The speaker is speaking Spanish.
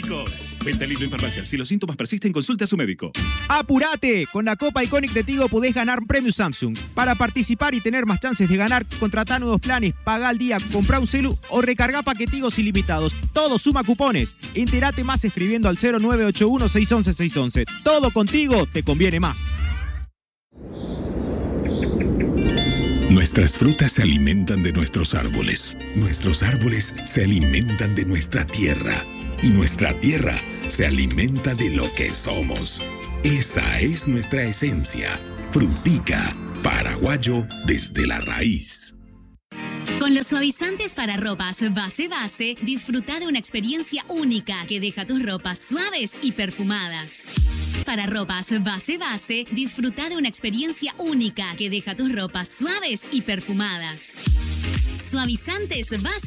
hijos. Venta libre en farmacia. Si los síntomas persisten, consulte a su médico. ¡Apurate! Con la Copa Iconic de Tigo podés ganar premio Samsung. Para participar y tener más chances de ganar, contratá nuevos planes, pagá al día, comprá un celu o recargá paquetigos ilimitados. Todo suma cupones. Entérate más escribiendo al 0981-611-611. Todo contigo te conviene más. Nuestras frutas se alimentan de nuestros árboles. Nuestros árboles se alimentan de nuestra tierra. Y nuestra tierra se alimenta de lo que somos. Esa es nuestra esencia. Frutica, paraguayo desde la raíz. Con los suavizantes para ropas Base, disfruta de una experiencia única que deja tus ropas suaves y perfumadas. Para ropas Base, disfruta de una experiencia única que deja tus ropas suaves y perfumadas. Suavizantes Base.